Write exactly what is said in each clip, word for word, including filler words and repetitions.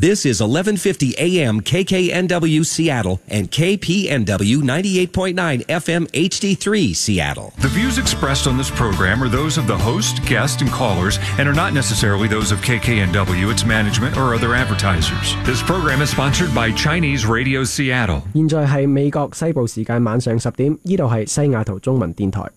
This is eleven fifty A M K K N W Seattle and K P N W ninety-eight point nine F M H D three Seattle. The views expressed on this program are those of the host, guest, and callers and are not necessarily those of K K N W, its management, or other advertisers. This program is sponsored by Chinese Radio Seattle. 現在係美國西部時間晚上十點，呢度係西雅圖中文電台。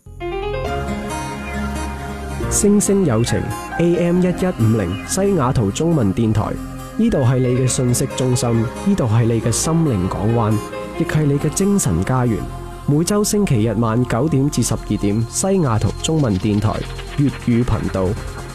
星星有情 A M 一一五零西雅圖中文電台，呢度係你嘅信息中心，呢度係你嘅心靈港灣，亦係你嘅精神家園。每週星期日晚九點至十二點，西雅圖中文電台粵語頻道。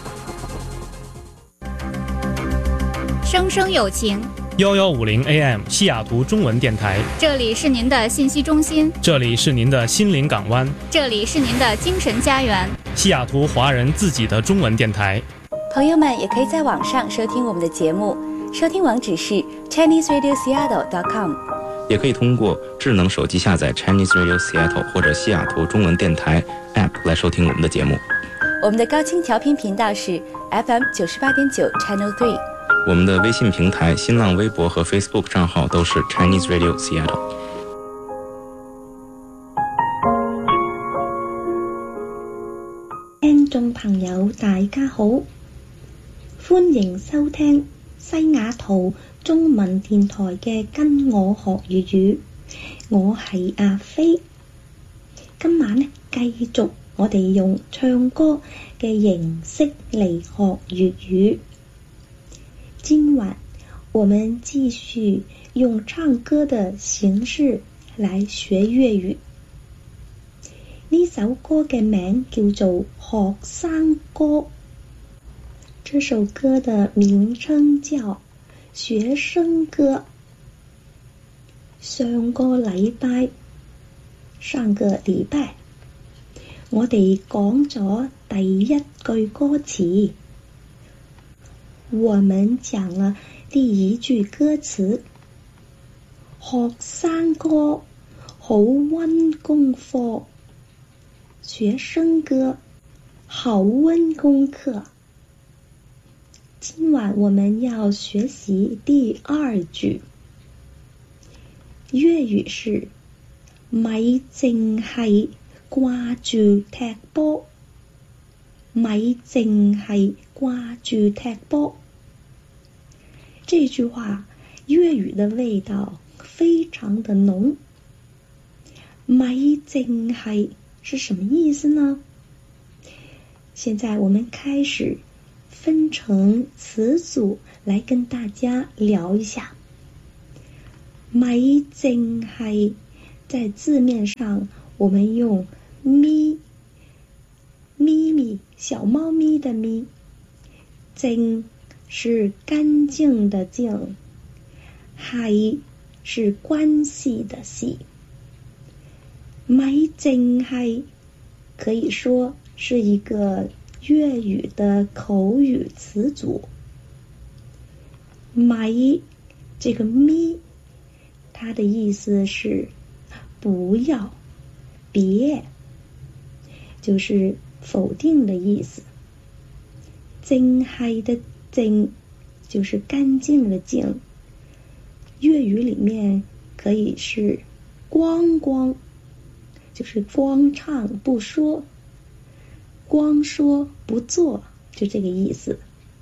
生生有情幺幺五零 A M 西雅图中文电台， 这里是您的信息中心， 这里是您的心灵港湾， 这里是您的精神家园， 西雅图华人自己的中文电台。 朋友们也可以在网上收听我们的节目，收听网址是 Chinese Radio Seattle dot com， 也可以通过智能手机下载 Chinese Radio Seattle 或者西雅图中文电台 App 来收听我们的节目。 我们的高清调频频道是 F M 九十八点九 Channel three。 我们的微信平台、新浪微博和 Facebook 账號都是 Chinese Radio Seattle。 聽眾朋友大家好，歡迎收聽西雅圖中文電台嘅跟我學粵語，我係阿飛。今晚呢，繼續我哋用唱歌嘅形式嚟學粵語。今晚我們繼續用唱歌的形式來學粵語。呢首歌嘅名叫做學生歌，這首歌的名稱叫學生歌。上個禮拜，上個禮拜，我哋講咗第一句歌詞。我們講了第一句歌詞，學生歌好溫功課，學生歌好溫功課。今晚我們要學習第二句，粵語是咪淨係掛住踢波，咪淨係掛住踢波。這句話粵語的味道非常的濃。咪淨係是什麼意思呢？現在我們開始分成詞組來跟大家聊一下。咪淨係在字面上我們用咪咪咪小貓咪的咪，淨是乾淨的淨，係是關係的係。咪淨係可以說是一個粵語的口語詞組。咪這個咪，它的意思是不要、別，就是否定的意思。淨係的淨就是乾淨的淨，粵語裡面可以是光光，就是光唱不說，光說不做，就這個意思。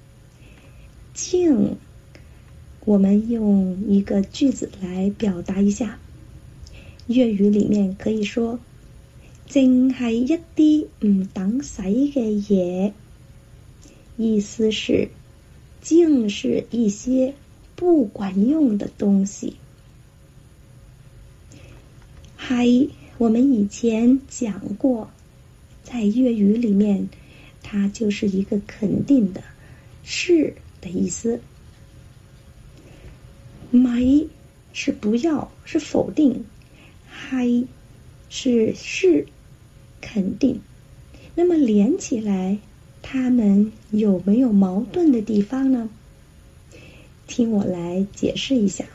淨，我們用一個句子來表達一下，粵語裡面可以說淨係一啲唔等使嘅嘢，意思是淨是一些不管用的東西。係，我們以前講過，在粵語裡面它就是一個肯定的是的意思。咪是不要，是否定，係是是肯定。那麼連起來它們有沒有矛盾的地方呢？聽我來解釋一下。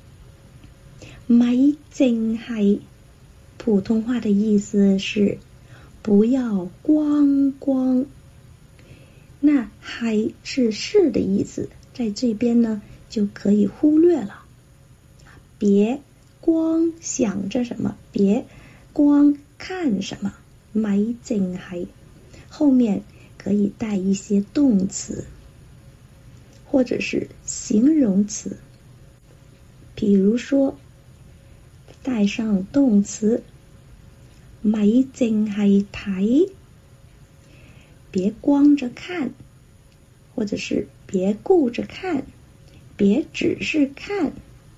咪淨係普通話的意思是不要光光，那係是是的意思，在這邊呢就可以忽略了。别光想着什么，别光看什么，咪淨係后面可以带一些动詞或者是形容詞，比如说带上动词咪淨係睇，别光着看，或者是别顾着看，别只是看。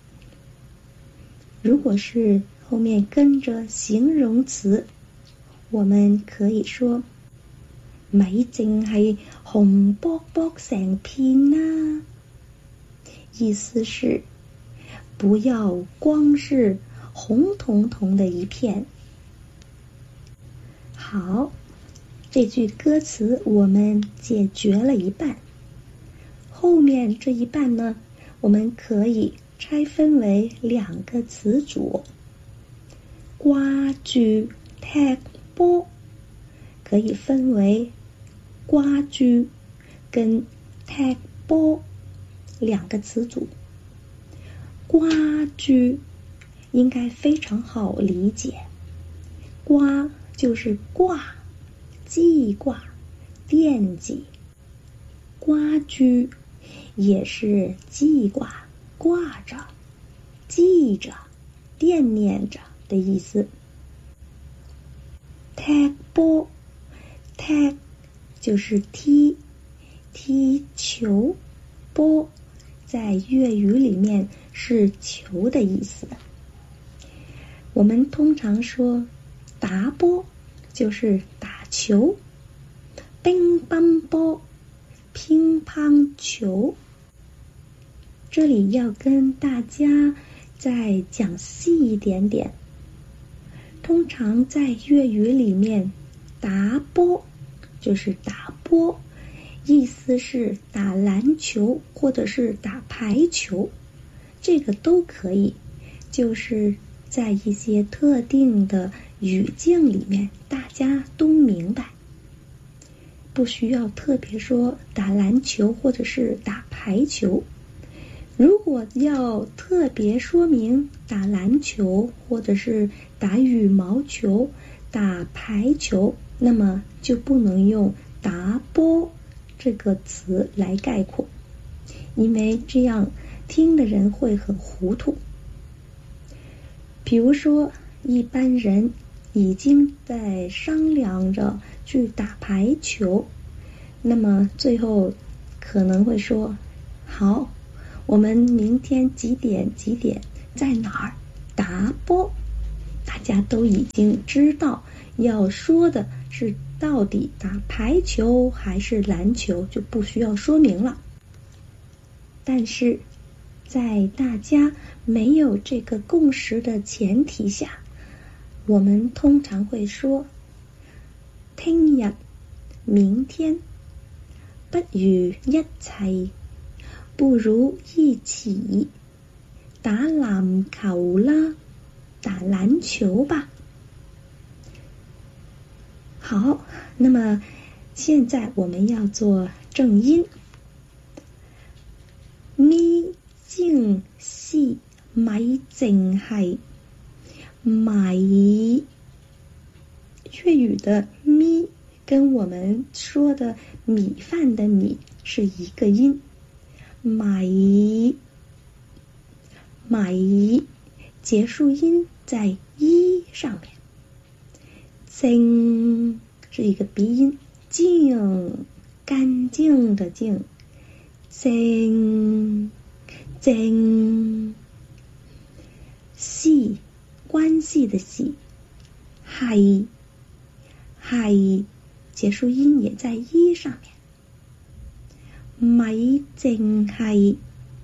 如果是后面跟着形容词，我们可以说咪淨係紅卜卜成片啦，意思是不要光是红彤彤的一片。好，这句歌词我们解决了一半，后面这一半呢，我们可以拆分为两个词组，掛住踢波可以分为掛住跟踢波两个词组。掛住应该非常好理解，掛就是挂，记挂，惦记，掛住也是记挂，挂着，记着，惦念着的意思。踢波，踢就是踢，踢球，波在粤语里面是球的意思。我们通常说打波就是打球，乒乓波，乒乓球。这里要跟大家再讲细一点点，通常在粤语里面，打波就是打波，意思是打篮球或者是打排球，这个都可以，就是在一些特定的语境里面大家都明白，不需要特别说打篮球或者是打排球。如果要特别说明打篮球或者是打羽毛球、打排球，那么就不能用打波这个词来概括，因为这样听的人会很糊涂。比如说一般人已经在商量着去打排球，那么最后可能会说，好，我们明天几点几点在哪儿打波，大家都已经知道要说的是到底打排球还是篮球，就不需要说明了。但是在大家没有这个共识的前提下，我们通常会说聽日，明天，不如一齊，不如一起打籃球啦，打籃球吧。好，那么现在我们要做正音，咪淨係咪淨係米，粤语的咪跟我们说的米饭的米是一个音，米米结束音在一上面，净是一个鼻音，净干净的净，净净，系关系的系，係係结束音也在一上面，咪淨係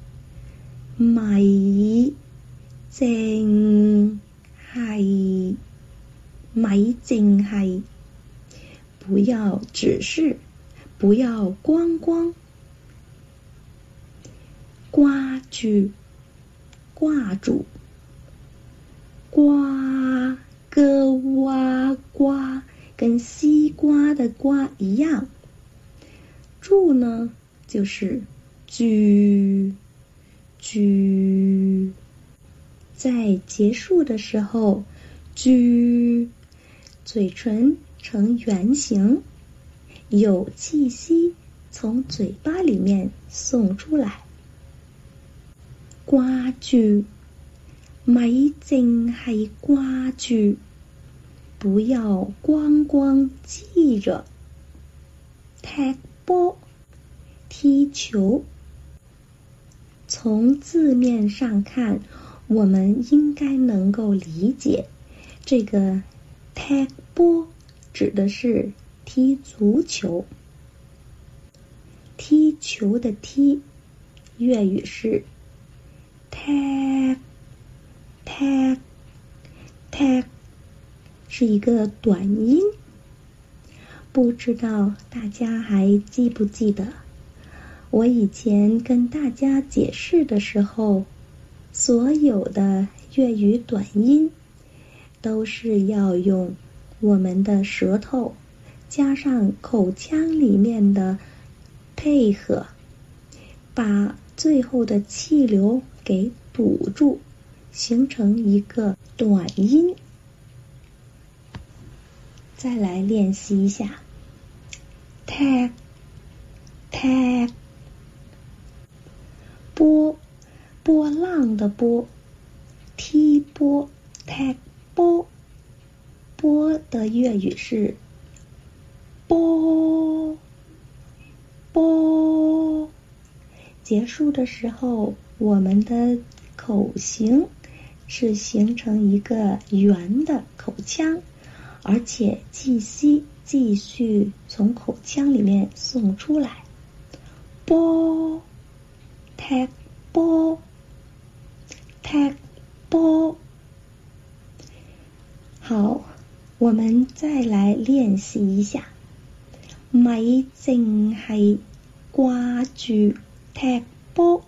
咪淨係咪淨係，不要只是，不要光光。掛住，掛住，瓜个哇瓜跟西瓜的瓜一样，住呢就是居居，在结束的时候，居，嘴唇呈圆形，有气息从嘴巴里面送出来。掛住，咪淨係掛住，不要光光記着。踢波，踢球。从字面上看，我们应该能够理解，这个踢波指的是踢足球。踢球的踢，粤语是踢，踢，踢，是一个短音。不知道大家还记不记得，我以前跟大家解释的时候，所有的粤语短音都是要用我们的舌头加上口腔里面的配合，把最后的气流给堵住，形成一个短音。再来练习一下，踢，踢，波，波浪的波，踢波，踢波，波的粤语是波，波。结束的时候，我们的口型是形成一个圆的口腔，而且气息继续从口腔里面送出来。波，踢波，踢波。好，我们再来练习一下，咪淨係掛住踢波。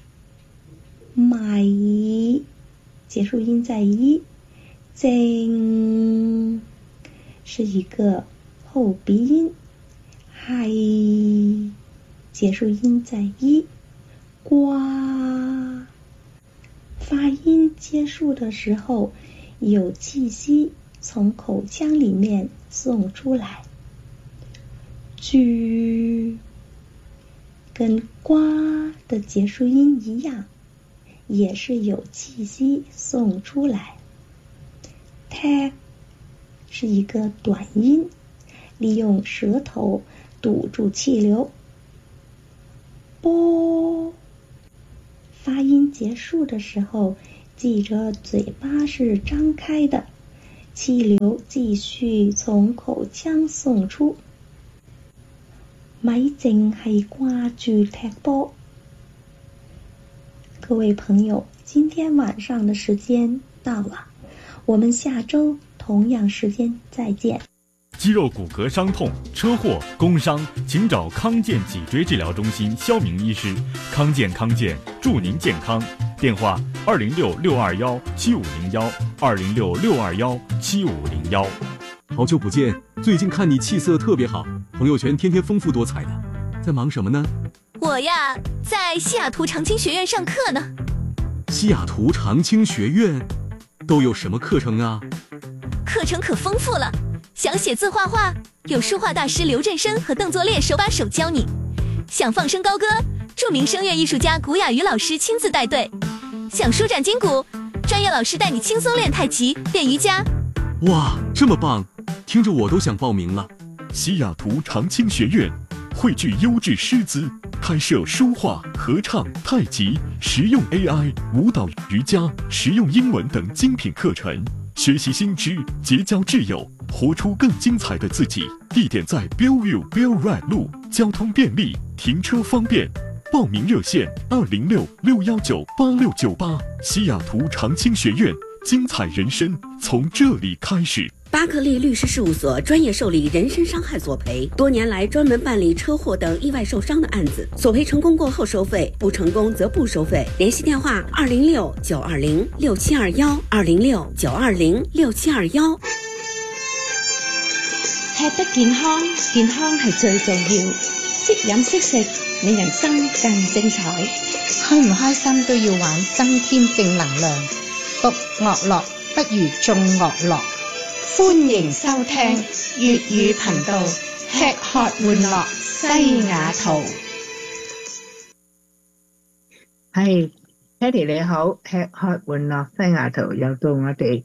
咪，结束音在一，淨是一个后鼻音，係结束音在一，呱，发音结束的时候有气息从口腔里面送出来。居，跟呱的结束音一样，也是有气息送出来。踢是一个短音，利用舌头堵住气流。波，发音结束的时候，记着嘴巴是张开的，气流继续从口腔送出。咪淨係掛住踢波。各位朋友，今天晚上的时间到了，我们下周同样时间再见。 肌肉骨骼傷痛、車禍、工傷，請找康健脊椎治療中心肖明醫師。康健康健，祝您健康。電話二零六六二幺七五零幺，二零六六二幺七五零幺。 好久不见，最近看你气色特别好，朋友圈天天丰富多彩的，在忙什么呢？ 我呀，在西雅图长青学院上课呢。 西雅图长青学院都有什么课程啊？ 课程可丰富了，想写字画画，有书画大师刘振生和邓作烈手把手教你；想放声高歌，著名声乐艺术家古雅瑜老师亲自带队；想舒展筋骨，专业老师带你轻松练太极、练瑜伽。 哇，这么棒，听着我都想报名了。 西雅图长青学院汇聚优质师资，开设书画、合唱、太极、实用 A I、舞蹈、瑜伽、实用英文等精品课程，学习新知，结交挚友，活出更精彩的自己。地点在 Bellevue Bell Ride 路，交通便利，停车方便。报名热线二零六六幺九八六九八。西雅图长青学院，精彩人生从这里开始。 巴克利律师事务所专业受理人身伤害索赔，多年来专门办理车祸等意外受伤的案子，索赔成功过后收费，不成功则不收费。联系電話二零六九二零六七二一，二零六九二零六七二一。 吃得健康，健康係最重要。識飲識食， 令人生更精彩。開唔開心都要玩，增添正能量。獨樂樂不如眾樂樂。歡迎收聽粵語頻道，吃喝玩樂西雅圖。 係 Patty 你好，吃喝玩樂西雅圖又到我哋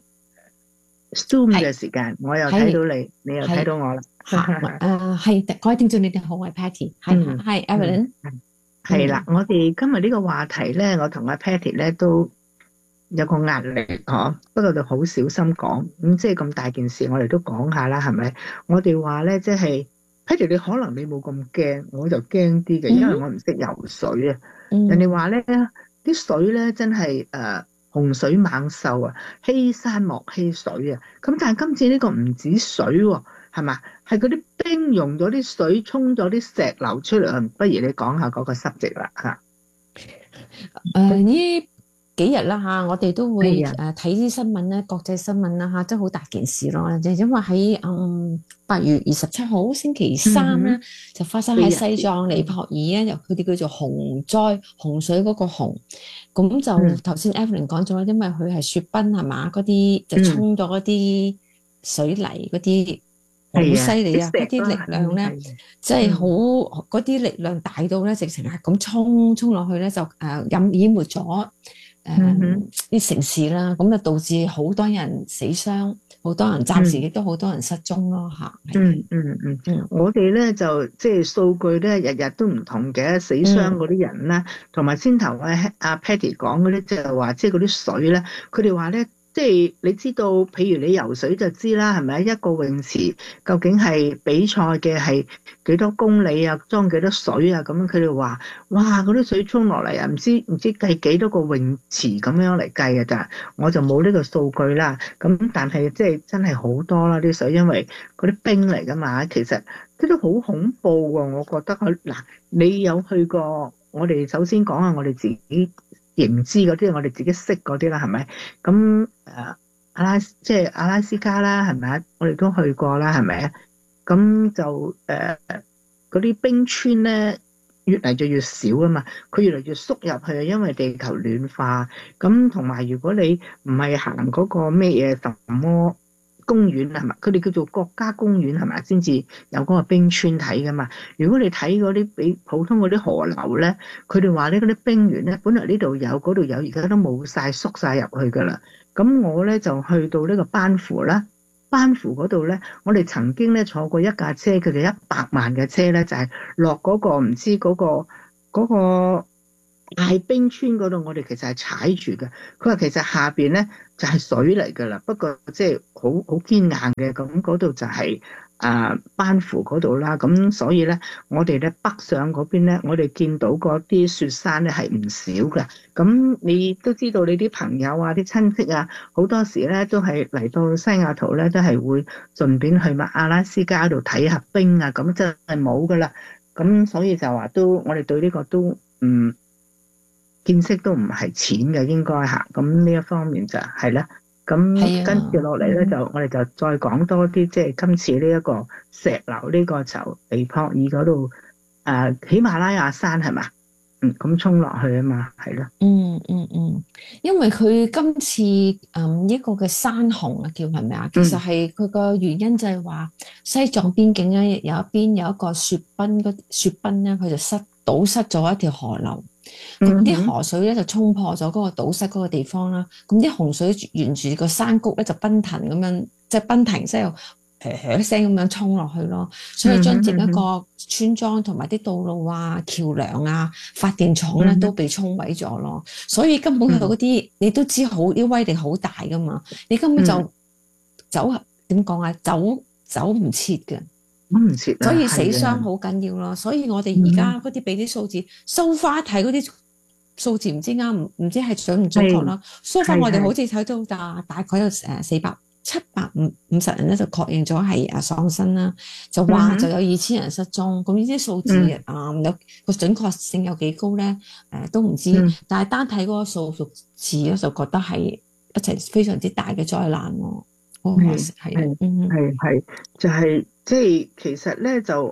Zoom 嘅時間，我又睇到你，你又睇到我啦。 誒係，各位聽眾你哋好，我係 Patty， 係係 Evelyn。 係啦，我哋今日呢個話題咧，我同阿 Patty 咧都有個壓力嗬，不過就好小心講，咁即係咁大件事，我哋都講下啦，係咪？我哋話咧，即係 Patty 你可能你冇咁驚，我就驚啲嘅，因為我唔識游水啊。嗯、人哋話咧，啲水咧真係誒、呃、洪水猛獸啊，欺山莫欺水啊。咁但係今次呢個唔止水喎、啊，係嘛？係嗰啲冰溶咗啲水，沖咗啲石流出嚟。不如你講下嗰個濕值啦嚇。 誒呢幾日啦嚇，我哋都會誒睇啲新聞咧，國際新聞啦嚇，真係好大件事咯。就因為喺嗯八月二十七號星期三咧，嗯、就發生喺西藏尼泊爾咧，由佢哋叫做洪災洪水嗰個洪，咁就頭先 Evelyn 講咗，因為佢係雪崩係嘛，嗰啲就沖咗嗰啲水泥嗰啲。好犀利啊！嗰啲力量咧，即係好嗰啲力量大到咧，直情係咁衝衝落去咧，就誒淹淹沒咗誒啲城市啦。咁就導致好多人死傷，好多人暫時亦都好多人失蹤咯嚇。 嗯嗯嗯嗯，我哋咧就即係數據咧，日日都唔同嘅，死傷嗰啲人咧，同埋先頭阿阿 Patty 講嗰啲，即係話即係嗰啲水咧，佢哋話咧。即係你知道，譬如你游水就知啦，係咪？一個泳池究竟係比賽嘅係幾多公里啊？裝幾多水啊？咁樣佢哋話，哇！嗰啲水沖落嚟啊，唔知唔知計幾多個泳池咁樣嚟計嘅咋？我就冇呢個數據啦。咁但係即係真係好多啦啲水，因為嗰啲冰嚟㗎嘛。其實都都好恐怖喎，我覺得。嗱，你有去過？我哋首先講下我哋自己。認知嗰啲，我哋自己識嗰啲啦，係咪？咁誒阿拉即係阿拉斯加啦，係咪啊？我哋都去過啦，係咪啊？咁就誒嗰啲冰川咧，越嚟就越少啊嘛，佢越嚟越縮入去啊，因為地球暖化。咁同埋如果你唔係行嗰個咩嘢什麼公園係咪？佢哋叫做國家公園係咪？先至有嗰個冰川睇噶嘛。如果你睇嗰啲比普通嗰啲河流咧，佢哋話呢嗰啲冰原咧，本來呢度有，嗰度有，而家都冇晒，縮晒入去噶啦。咁我咧就去到呢個班夫啦，班夫嗰度咧，我哋曾經咧坐過一架車，佢哋一百萬嘅車咧，就係落嗰個唔知嗰個嗰個大冰川嗰度，我哋其實係踩住嘅。佢話其實下邊咧就係水嚟噶啦，不過即係好好堅硬嘅。咁嗰度就係啊班夫嗰度啦。咁所以咧，我哋咧北上嗰邊咧，我哋見到嗰啲雪山咧係唔少嘅。咁你都知道，你啲朋友啊、啲親戚啊，好多時咧都係嚟到西雅圖咧，都係會順便去埋阿拉斯加度睇下冰啊。咁真係冇噶啦。咁所以就話都，我哋對呢個都唔。嗯見識都唔係淺嘅，應該嚇。咁呢一方面就係啦。咁跟住落嚟咧，就我哋就再講多啲，即係今次呢一個石流呢個就尼泊爾嗰度誒喜馬拉雅山係嘛？嗯，咁衝落去啊嘛，係咯。 嗯嗯嗯，因為佢今次誒、嗯、一個嘅山洪啊，叫係咪啊？其實係佢個原因就係話西藏邊境咧有一邊有一個雪崩，嗰雪崩咧佢就塞堵塞咗一條河流。咁啲河水咧就沖破咗嗰個堵塞嗰個地方啦，咁啲洪水沿住個山谷咧就奔騰咁樣，即係奔騰即係誒一聲咁樣衝落去咯，所以將整一個村莊同埋啲道路啊、橋梁啊、發電廠咧都被沖毀咗咯，所以根本佢嗰啲你都知好啲威力好大噶嘛，你根本就走點講啊，走走唔切嘅。 唔切， 所以死傷好緊要咯。所以我哋而家嗰啲俾啲數字，so far睇嗰啲數字唔知啱唔唔知係準唔準確啦。so far我哋好似睇到大大概有誒四百七百五五十人咧就確認咗係誒喪生啦，就話就有二千人失蹤。咁呢啲數字啊、嗯、有個準確性有幾高咧？誒、呃、都唔知。嗯、但係單睇嗰個數字咧，就覺得係一齊非常之大嘅災難喎。係係係係就係、是。即係其實咧就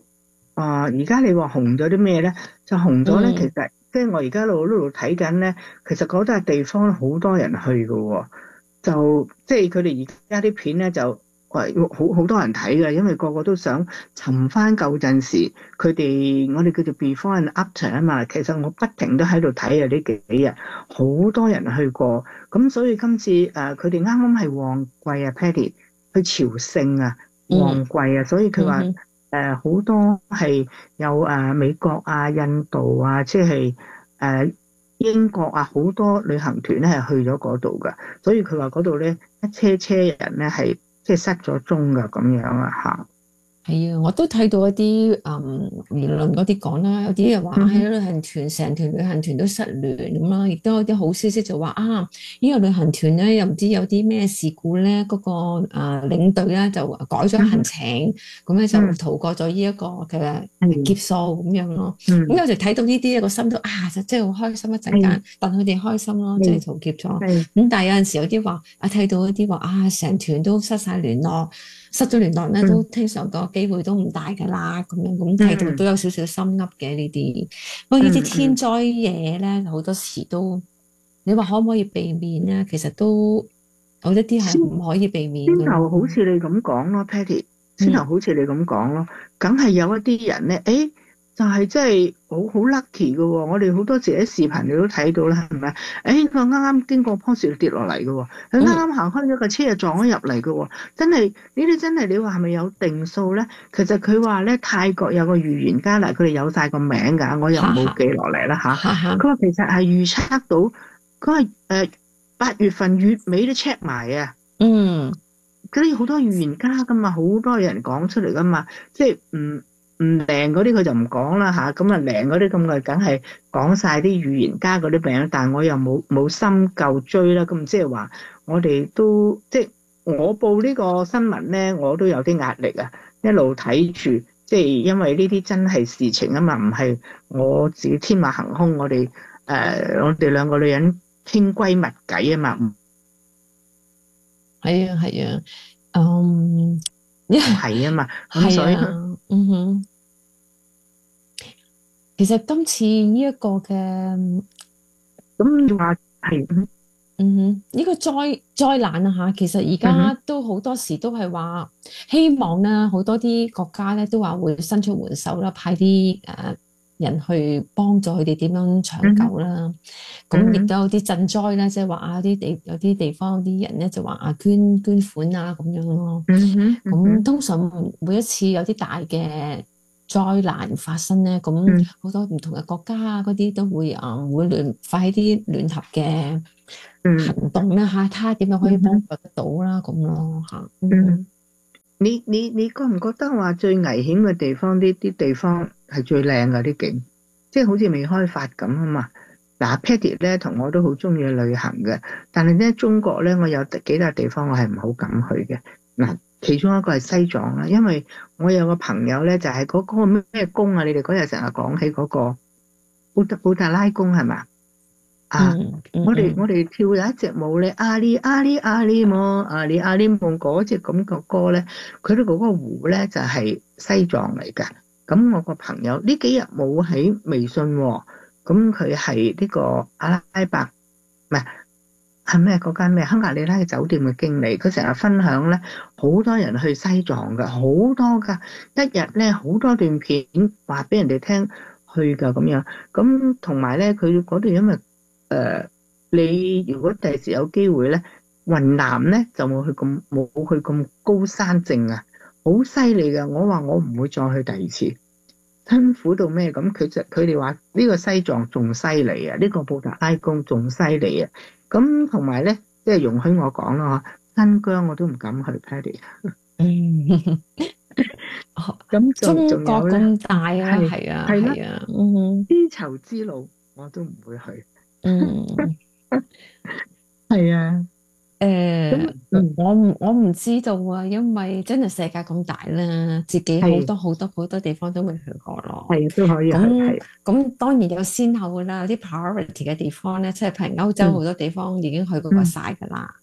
啊，而家你話紅咗啲咩咧？就紅咗咧， 嗯其實即係我而家一路一路睇緊咧，其實嗰笪地方好多人去嘅喎，就即係佢哋而家啲片咧就喂好好多人睇嘅，因為個個都想尋翻舊陣時佢哋我哋叫做 before and after 啊嘛。其實我不停都喺度睇啊，呢幾日好多人去過，咁所以今次誒佢哋啱啱係旺季啊 ，Patty 去朝聖啊，旺季啊，所以佢話。 嗯誒好、呃、多係有誒、呃、美國啊、印度啊，即係誒、呃、英國啊，好多旅行團咧係去咗嗰度㗎，所以佢話嗰度咧一車車人咧係即係失咗蹤㗎咁樣啊嚇。 係啊，我都睇到一啲嗯言論嗰啲講啦，有啲人話喺旅行團成團旅行團都失聯咁啦，亦都有啲好消息就話啊，呢個旅行團咧又唔知有啲咩事故咧，嗰個誒領隊咧就改咗行程，咁咧就逃過咗呢一個嘅劫數咁樣咯。咁有時睇到呢啲咧個心都啊，就真係好開心一陣間，戥佢哋開心咯，即係逃劫咗。咁但係有陣時有啲話啊，睇到一啲話啊，成團都失晒聯絡。失咗聯絡咧，都通常個機會都唔大㗎啦，咁樣咁睇到都有少少心噏嘅呢啲。不過呢啲天災嘢咧，好多時都你話可唔可以避免咧？其實都有一啲係唔可以避免嘅。先頭好似你咁講咯 ，Patty， 先頭好似你咁講咯，梗係有一啲人咧，誒。就係真係好好 lucky 嘅喎，我哋好多時喺視頻你都睇到啦，係咪？誒，佢啱啱經過樖樹跌落嚟嘅喎，佢啱啱行開咗架車就撞咗入嚟嘅喎，真係呢啲真係你話係咪有定數咧？其實佢話咧泰國有個預言家嗱，佢哋有晒個名㗎，我又冇記落嚟啦嚇。佢話其實係預測到，佢話誒八月份月尾都 check 埋啊。 嗯， 嗰啲好多預言家㗎嘛，好多人講出嚟㗎嘛，即係唔。唔靈嗰啲佢就唔講啦嚇，咁啊靈嗰啲咁嘅梗係講晒啲預言家嗰啲名，但係我又冇冇深究追啦，咁即係話我哋都即係我報呢個新聞咧，我都有啲壓力啊，一路睇住，即係因為呢啲真係事情啊嘛，唔係我自己天馬行空，我哋誒、呃、我哋兩個女人傾閨蜜偈啊嘛， 係啊係啊，嗯， 係啊嘛，咁所以嗯哼。其實今次呢一個嘅咁話係， 嗯哼，呢個災災難啊嚇，其實而家都好多時都係話希望咧，好多啲國家咧都話會伸出援手啦，派啲誒人去幫助佢哋點樣搶救啦。咁亦都有啲賑災咧，即係話啊啲地有啲地方啲人咧就話啊捐捐款啊咁樣咯。咁通常每一次有啲大嘅災難發生咧，咁好多唔同嘅國家啊，嗰啲都會啊、嗯、會聯發起啲聯合嘅行動啦嚇，睇下點樣可以幫助得到啦咁咯嚇。 嗯，你你你覺唔覺得話最危險嘅地方呢啲地方係最靚嘅啲景，即係好似未開發咁啊嘛？嗱 ，Patty 咧同我都好中意去旅行嘅，但係咧中國咧我有幾笪地方我係唔好敢去嘅嗱。其中一個係西藏啦，因為我有個朋友咧，就係、是、嗰個咩宮啊？你哋嗰日成日講起嗰個布特布達拉宮係嘛？啊，嗯嗯、我哋我哋跳有一隻舞咧，阿里阿里阿里麼？阿里阿里夢嗰隻咁嘅歌咧，佢哋嗰個湖咧就係、是、西藏嚟㗎。咁我個朋友呢幾日冇喺微信喎、哦，咁佢係呢個阿拉伯唔係。係咩嗰間咩香格里拉嘅酒店嘅經理，佢成日分享咧，好多人去西藏㗎，好多噶，一日咧好多段片話俾人哋聽去㗎咁樣。咁同埋咧，佢嗰度因為誒、呃，你如果第時有機會咧，雲南咧就冇去咁冇去咁高山症啊，好犀利㗎。我話我唔會再去第二次，辛苦到咩咁？佢就佢哋話呢個西藏仲犀利啊，呢、呢個布達拉宮仲犀利啊。咁同埋咧，即係容許我講咯，新疆我都唔敢去 Patty。嗯，咁中國咁大啊，係啊，係啊，嗯， 絲綢之路我都唔會去。 嗯， 係啊。 誒、呃嗯，我唔我唔知道啊，因為真係世界咁大啦，自己好多好多好多地方都未去過咯。 係都可以。 咁咁當然有先後噶啦，有啲 priority 嘅地方咧，即係譬如歐洲好多地方已經去過晒噶啦。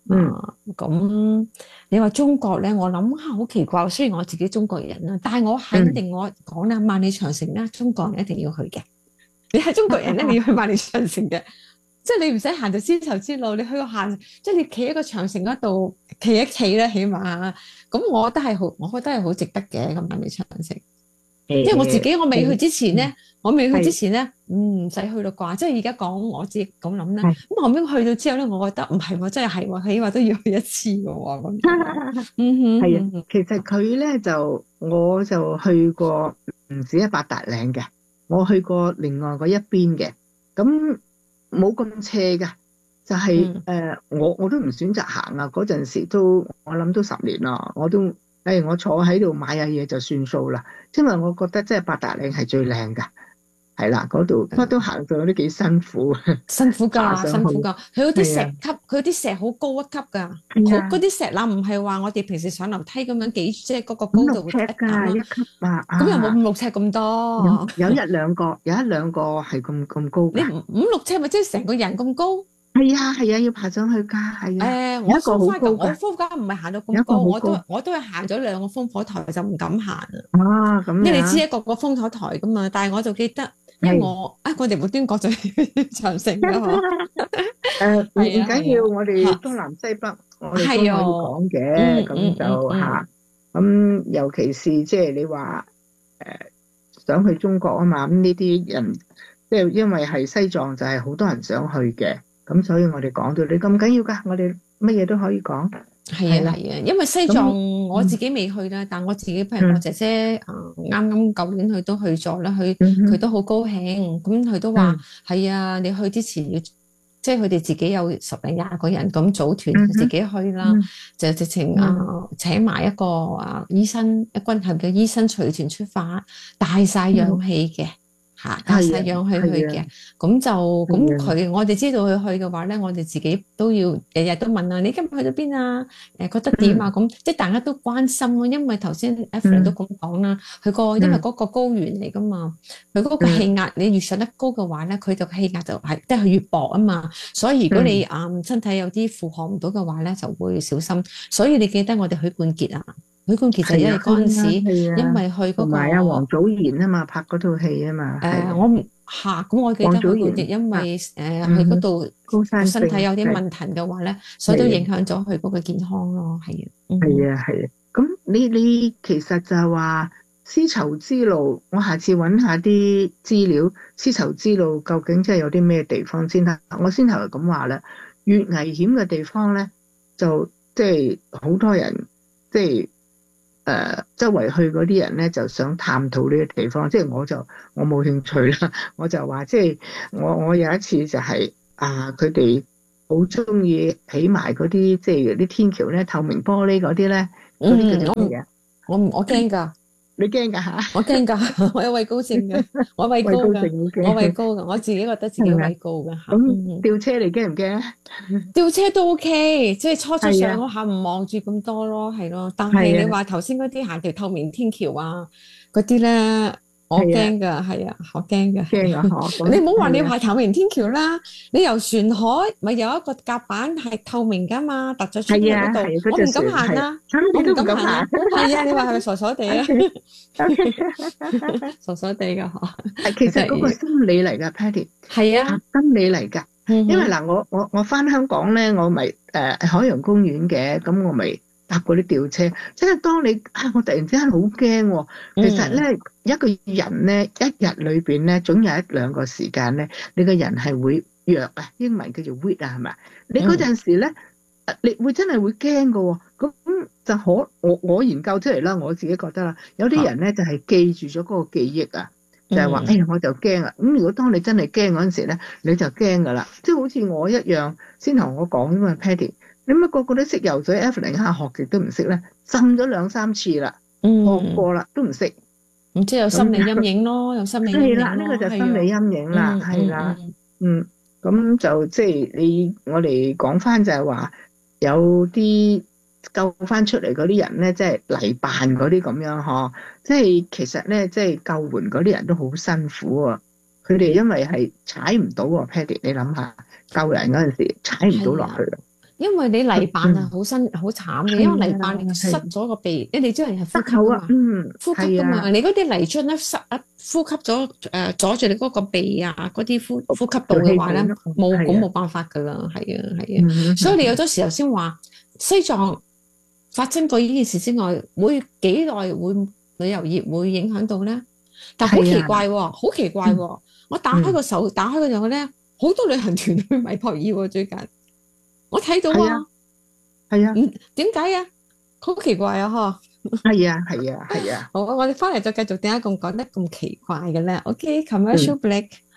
嗯，咁你話中國咧，我諗下好奇怪，雖然我自己中國人啦，但係我肯定我講啦，萬里長城咧，中國人一定要去嘅。你係中國人咧，你要去萬里長城嘅，即係你唔使行到絲綢之路，你去個行，即係你企喺個長城嗰度企一企咧，起碼咁，我覺得係好，我覺得係好值得嘅咁萬里長城。因為我自己我未去之前咧，我未去之前咧，唔使去到啩。即係而家講我自己咁諗啦。咁後尾去到之後咧，我覺得唔係喎，真係係喎，起碼都要去一次嘅喎。咁，嗯哼， 係啊。其實佢咧就我就去過唔止一八達嶺嘅，我去過另外嗰一邊嘅，咁冇咁斜嘅，就係、是、誒、嗯呃、我我都唔選擇行啊。嗰陣時都我諗都十年啦，我都。誒、哎，我坐喺度買下嘢就算數啦，因為我覺得即係八達嶺係最靚噶，係啦，嗰度不過都行上都幾辛苦， 辛苦噶，辛苦噶，佢嗰啲石級，佢啲石好高一級噶，嗰啲石欄唔係話我哋平時上樓梯咁樣幾，即係嗰個高度五六尺噶一級啊， 咁又冇五六尺咁多， 有一兩個，有一兩個係咁咁高噶， 你五六尺咪即係成個人咁高？ 係啊係啊，要爬上去噶，係啊。誒、 呃，我蘇花咁，我蘇花唔係行到咁高，我都我都係行咗兩個烽火台就唔敢行啦。 啊，咁樣。因為你知一個個烽火台噶嘛，但係我就記得，因為我啊，我哋無端角就長城噶嗬。 誒，唔唔緊要，我哋東南西北，我哋都可以講嘅，咁就吓。咁尤其是即係你話誒想去中國啊嘛，咁呢啲人即係因為係西藏就係好多人想去嘅。咁所以我哋講到你咁緊要噶，我哋乜嘢都可以講。 係啊係啊，因為西藏我自己未去啦，但我自己譬如我姐姐誒啱啱舊年佢都去咗啦，佢佢都好高興，咁佢都話係啊，你去之前要即係佢哋自己有十零廿個人咁組團自己去啦，就直情啊請埋一個啊醫生，一軍校嘅醫生隨團出發，帶晒氧氣嘅。嚇，帶晒氧氣去嘅，咁就咁佢，我哋知道佢去嘅話咧，我哋自己都要日日都問啊，你今日去咗邊啊？誒覺得點啊？咁即係大家都關心咯，因為頭先 Evelyn 都咁講啦，佢個因為嗰個高原嚟噶嘛，佢嗰個氣壓你越上得高嘅話咧，佢就氣壓就係即係越薄啊嘛，所以如果你啊身體有啲負荷唔到嘅話咧，就會小心。所以你記得我哋許冠傑啊？許冠傑就因為嗰陣時，因為去嗰個同埋阿王祖賢啊嘛，拍嗰套戲啊嘛。 誒，我唔嚇，咁我記得許冠傑因為誒去嗰度身體有啲問題嘅話咧，所以都影響咗佢嗰個健康咯，係啊。 係啊係啊，咁你你其實就係話絲綢之路，我下次揾下啲資料，絲綢之路究竟即係有啲咩地方先得？我先頭就咁話啦，越危險嘅地方咧，就即係好多人即係。誒、呃，周圍去嗰啲人咧，就想探討呢個地方，即係我就我冇興趣啦。我就話，即係我我有一次就係、是、啊，佢哋好中意起埋嗰啲，即係啲天橋咧，透明玻璃嗰啲咧，嗰啲叫做乜嘢？ 我我驚㗎。 你驚噶吓？ 我驚噶，我有畏高症嘅，我畏高噶，我畏高噶，我自己覺得自己畏高噶吓。 咁吊車你驚唔驚啊？ 吊車都 OK，即係初初上嗰下唔望住咁多咯，係咯。但係你話頭先嗰啲行條透明天橋啊，嗰啲咧。我驚噶，係啊，我驚噶， 驚啊！ 你唔好話你話透明天橋啦，你由船海咪有一個甲板係透明噶嘛，突咗出去嗰度，我唔敢行啦，我唔敢行。係啊，你話係咪傻傻地啊？傻傻地噶嗬？ 其實嗰個心理嚟噶 ，Patty。係啊，心理嚟噶。因為嗱，我我我翻香港咧，我咪誒海洋公園嘅，咁我咪。搭嗰啲吊車，即係當你啊，我突然之間好驚喎。其實咧，一個人咧，一日裏邊咧，總有一兩個時間咧，你個人係會弱啊，英文叫做 weak 啊，係咪？你嗰陣時咧，你會真係會驚㗎喎。咁就可我我研究出嚟啦，我自己覺得啦，有啲人咧就係記住咗嗰個記憶啊，就係話，哎呀，我就驚啊。咁如果當你真係驚嗰陣時咧，你就驚㗎啦。即係好似我一樣，先同我講啫嘛 Patty。你乜個個都識游水 ，Evelyn 下學極都唔識咧，浸咗兩三次啦，學過啦都唔識， 咁即係有心理陰影咯，有心理陰影咯。係啦， 呢個就心理陰影啦，係啦，嗯，咁就即係你我哋講翻就係話有啲救翻出嚟嗰啲人咧，即係嚟辦嗰啲咁樣嗬，即係其實咧，即係救援嗰啲人都好辛苦啊，佢哋因為係踩唔到啊 ，Patty， 你諗下救人嗰陣時踩唔到落去。 因為你泥板啊好辛好慘嘅，因為泥板你塞咗個鼻，你哋知人係呼吸噶嘛，呼吸噶嘛，你嗰啲泥漿咧塞啊呼吸咗誒阻住你嗰個鼻啊嗰啲呼呼吸道嘅話咧，冇咁冇辦法噶啦，係啊係啊，所以你有好多時候先話西藏發生過呢件事之外，會幾耐會旅遊業會影響到咧？但好奇怪喎，好奇怪喎，我打開個手打開個樣咧，好多旅行團去米泊爾喎最近。我睇到啊， 係啊， 點解啊？好奇怪啊，嗬。 係啊，係啊，係啊。 好，我哋翻嚟就繼續點解咁講得咁奇怪嘅咧 ？OK，commercial break。